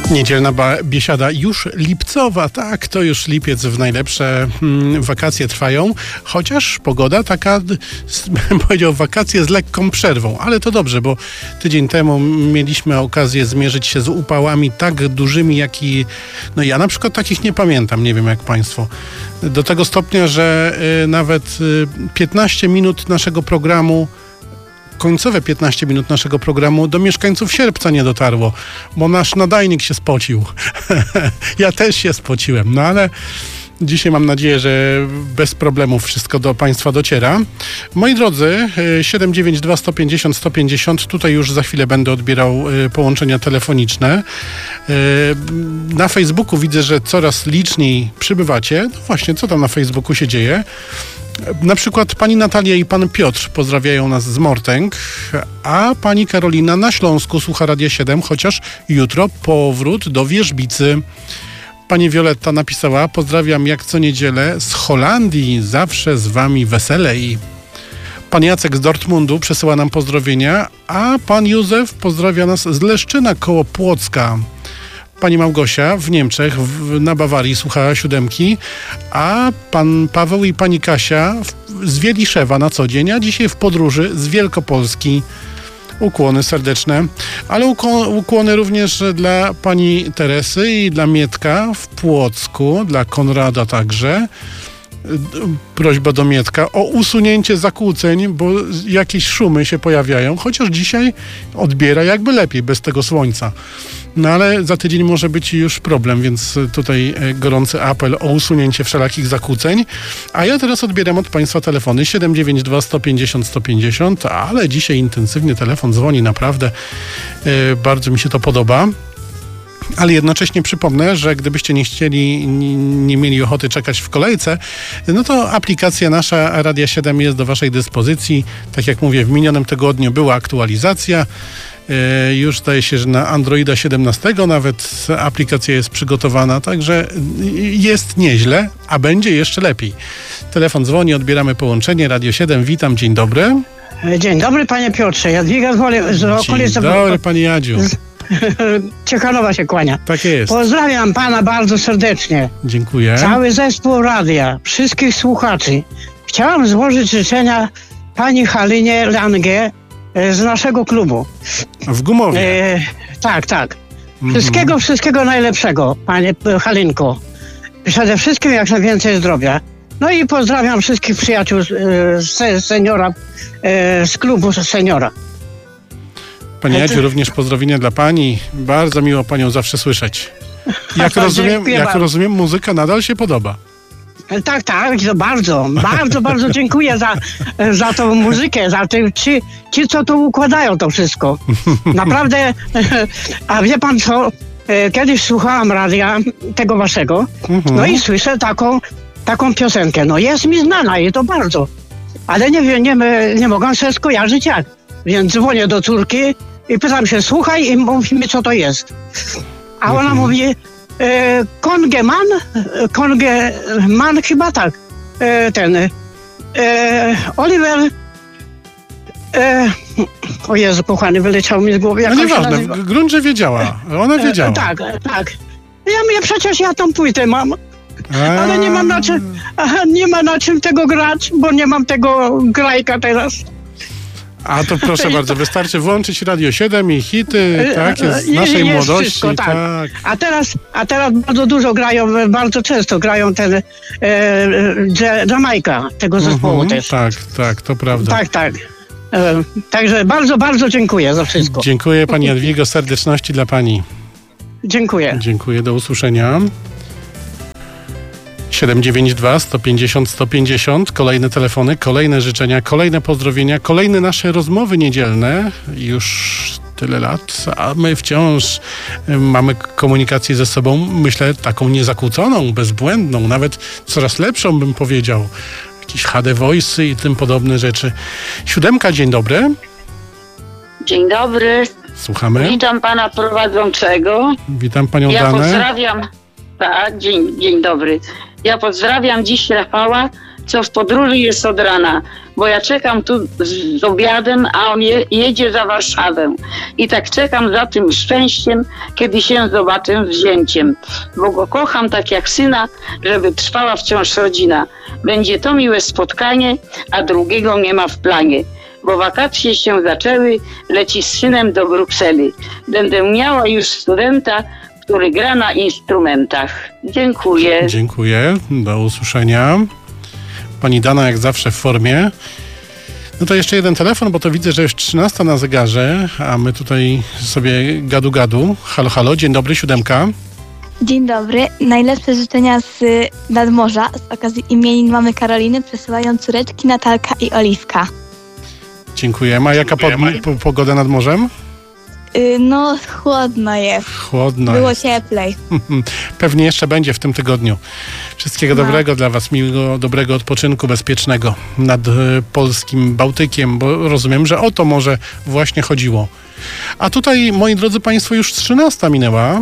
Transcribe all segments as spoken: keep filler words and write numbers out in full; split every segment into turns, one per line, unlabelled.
Niedzielna biesiada już lipcowa, tak, to już lipiec, w najlepsze hmm, wakacje trwają, chociaż pogoda taka, bym powiedział, wakacje z lekką przerwą, ale to dobrze, bo tydzień temu mieliśmy okazję zmierzyć się z upałami tak dużymi, jak i, no ja na przykład takich nie pamiętam, nie wiem jak państwo, do tego stopnia, że y, nawet y, piętnaście minut naszego programu końcowe piętnaście minut naszego programu do mieszkańców Sierpca nie dotarło, bo nasz nadajnik się spocił. Ja też się spociłem, no ale dzisiaj mam nadzieję, że bez problemów wszystko do państwa dociera. Moi drodzy, siedem dziewięć dwa sto pięćdziesiąt sto pięćdziesiąt, tutaj już za chwilę będę odbierał połączenia telefoniczne. Na Facebooku widzę, że coraz liczniej przybywacie. No właśnie, co tam na Facebooku się dzieje? Na przykład pani Natalia i pan Piotr pozdrawiają nas z Mortęg, a pani Karolina na Śląsku słucha Radia siedem, chociaż jutro powrót do Wierzbicy. Pani Wioletta napisała: pozdrawiam jak co niedzielę z Holandii, zawsze z wami weselej. Pan Jacek z Dortmundu przesyła nam pozdrowienia, a pan Józef pozdrawia nas z Leszczyna koło Płocka. Pani Małgosia w Niemczech, w, na Bawarii słucha siódemki, a pan Paweł i pani Kasia w, z Wieliszewa na co dzień, a dzisiaj w podróży z Wielkopolski. Ukłony serdeczne, ale ukłony również dla pani Teresy i dla Mietka w Płocku, dla Konrada także. Prośba do Mietka o usunięcie zakłóceń, bo jakieś szumy się pojawiają, chociaż dzisiaj odbiera jakby lepiej bez tego słońca. No ale za tydzień może być już problem, więc tutaj gorący apel o usunięcie wszelakich zakłóceń. A ja teraz odbieram od państwa telefony siedem dziewięć dwa sto pięćdziesiąt sto pięćdziesiąt, ale dzisiaj intensywnie telefon dzwoni, naprawdę yy, bardzo mi się to podoba. Ale jednocześnie przypomnę, że gdybyście nie chcieli, nie, nie mieli ochoty czekać w kolejce, no to aplikacja nasza Radia siedem jest do waszej dyspozycji. Tak jak mówię, w minionym tygodniu była aktualizacja. Yy, już zdaje się, że na Androida siedemnastego nawet aplikacja jest przygotowana, także jest nieźle, a będzie jeszcze lepiej. Telefon dzwoni, odbieramy połączenie. Radio siedem, witam, dzień dobry.
Dzień dobry panie Piotrze, Jadwiga z okolic...
Dzień dobry pani Jadziu.
Ciechanowa się kłania.
Tak jest.
Pozdrawiam pana bardzo serdecznie.
Dziękuję.
Cały zespół radia, wszystkich słuchaczy. Chciałam złożyć życzenia pani Halinie Lange z naszego klubu.
W Gumowie.
E, tak, tak. Wszystkiego, mhm. wszystkiego najlepszego, panie Halinko. Przede wszystkim jak najwięcej zdrowia. No i pozdrawiam wszystkich przyjaciół z seniora, z klubu seniora.
Pani Jadziu, również pozdrowienia dla pani. Bardzo miło panią zawsze słyszeć. Jak rozumiem, jak rozumiem, muzyka nadal się podoba.
Tak, tak, to bardzo, bardzo, bardzo dziękuję za, za tą muzykę, za te, ci, ci, co to układają to wszystko. Naprawdę, a wie pan co, kiedyś słuchałam radia tego waszego, mhm. no i słyszę taką, taką piosenkę. No jest mi znana i to bardzo, ale nie wiem, nie, nie mogę sobie skojarzyć jak. Więc dzwonię do córki i pytam się, słuchaj, i mówi mi, co to jest. A ona mhm. mówi, e, Kongeman, Kongeman chyba tak, e, ten, e, Oliver, e, o Jezu, kochany, wyleciał mi z głowy.
No nieważne, w gruncie wiedziała, ona wiedziała.
E, tak, tak. Ja mówię, przecież ja tą płytę mam, A... ale nie mam na czym, nie ma na czym tego grać, bo nie mam tego grajka teraz.
A to proszę bardzo, wystarczy włączyć Radio siedem i hity, tak, jest z naszej jest młodości. Wszystko, tak. tak.
A teraz, a teraz bardzo dużo grają, bardzo często grają ten e, Jamajka, tego zespołu uh-huh, też.
Tak, tak, to prawda.
Tak, tak. E, także bardzo, bardzo dziękuję za wszystko.
Dziękuję pani Jadwigo, serdeczności dla pani.
Dziękuję.
Dziękuję, do usłyszenia. siedem dziewięć dwa sto pięćdziesiąt sto pięćdziesiąt, kolejne telefony, kolejne życzenia, kolejne pozdrowienia, kolejne nasze rozmowy niedzielne, już tyle lat, a my wciąż mamy komunikację ze sobą, myślę, taką niezakłóconą, bezbłędną, nawet coraz lepszą bym powiedział, jakieś H D Voice'y i tym podobne rzeczy. Siódemka, dzień dobry.
Dzień dobry.
Słuchamy.
Witam pana prowadzącego.
Witam panią
ja
Danę.
Ja pozdrawiam, tak, dzień, dzień dobry. Ja pozdrawiam dziś Rafała co w podróży jest od rana, bo ja czekam tu z, z obiadem, a on je, jedzie za Warszawę. I tak czekam za tym szczęściem, kiedy się zobaczę z zięciem, bo go kocham tak jak syna, żeby trwała wciąż rodzina. Będzie to miłe spotkanie, a drugiego nie ma w planie, bo wakacje się zaczęły, leci z synem do Brukseli. Będę miała już studenta, który gra na instrumentach. Dziękuję.
Dziękuję. Do usłyszenia. Pani Dana jak zawsze w formie. No to jeszcze jeden telefon, bo to widzę, że już trzynasta na zegarze, a my tutaj sobie gadu gadu. Halo, halo, dzień dobry, siódemka.
Dzień dobry. Najlepsze życzenia z nadmorza z okazji imienin mamy Karoliny przesyłają córeczki Natalka i Oliwka.
Dziękujemy. A jaka pod, po, pogoda nad morzem?
Yy, no, chłodno jest.
Chłodno
Było
jest.
cieplej.
Pewnie jeszcze będzie w tym tygodniu. Wszystkiego
No.
dobrego dla was, miłego, dobrego odpoczynku bezpiecznego nad e, polskim Bałtykiem, bo rozumiem, że o to może właśnie chodziło. A tutaj, moi drodzy państwo, już trzynasta minęła.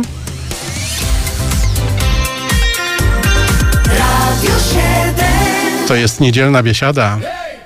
To jest niedzielna biesiada.